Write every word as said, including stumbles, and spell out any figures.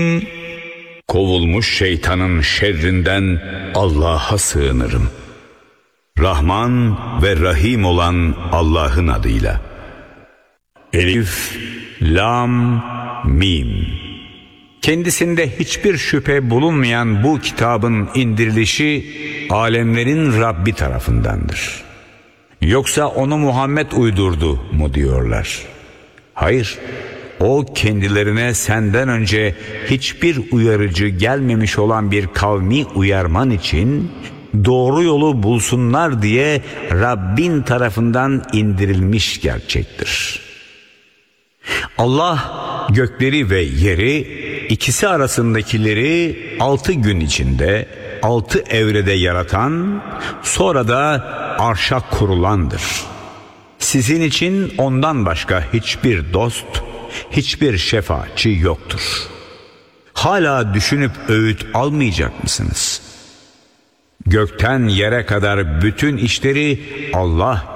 Kovulmuş şeytanın şerrinden Allah'a sığınırım. Rahman ve Rahim olan Allah'ın adıyla. Elif, Lam, Mim. Kendisinde hiçbir şüphe bulunmayan bu kitabın indirilişi alemlerin Rabbi tarafındandır. Yoksa onu Muhammed uydurdu mu diyorlar? Hayır, o kendilerine senden önce hiçbir uyarıcı gelmemiş olan bir kavmi uyarman için doğru yolu bulsunlar diye Rabbin tarafından indirilmiş gerçektir. Allah gökleri ve yeri, ikisi arasındakileri altı gün içinde, altı evrede yaratan, sonra da arşa kurulandır. Sizin için ondan başka hiçbir dost, hiçbir şefaatçi yoktur. Hala düşünüp öğüt almayacak mısınız? Gökten yere kadar bütün işleri Allah